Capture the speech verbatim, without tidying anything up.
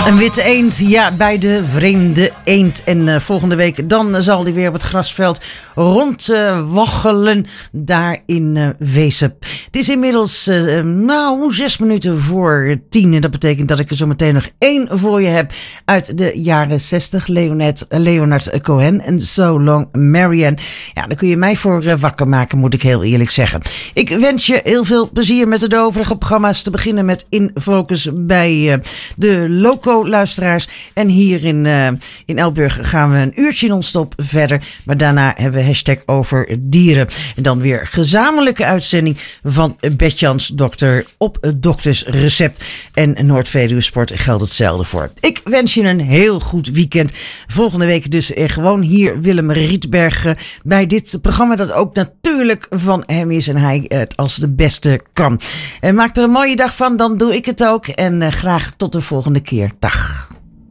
Een witte eend, ja, bij de vreemde eend. En uh, volgende week dan uh, zal hij weer op het grasveld rondwaggelen uh, daar in uh, Weesp. Het is inmiddels uh, nou zes minuten voor tien. En dat betekent dat ik er zo meteen nog één voor je heb uit de jaren zestig. Leonard, Leonard Cohen en So Long Marianne. Ja, daar kun je mij voor uh, wakker maken, moet ik heel eerlijk zeggen. Ik wens je heel veel plezier met de overige programma's. Te beginnen met In Focus bij uh, de Loco-luisteraars. En hier in, uh, in Elburg gaan we een uurtje non-stop verder. Maar daarna hebben we hashtag over dieren. En dan weer gezamenlijke uitzending van Betjans Dokter op doktersrecept. En Noord-Veluwe Sport geldt hetzelfde voor. Ik wens je een heel goed weekend. Volgende week dus eh, gewoon hier Willem Rietberg uh, bij dit programma dat ook natuurlijk van hem is en hij het als de beste kan. En maak er een mooie dag van, dan doe ik het ook. En uh, graag tot de volgende keer. Dag.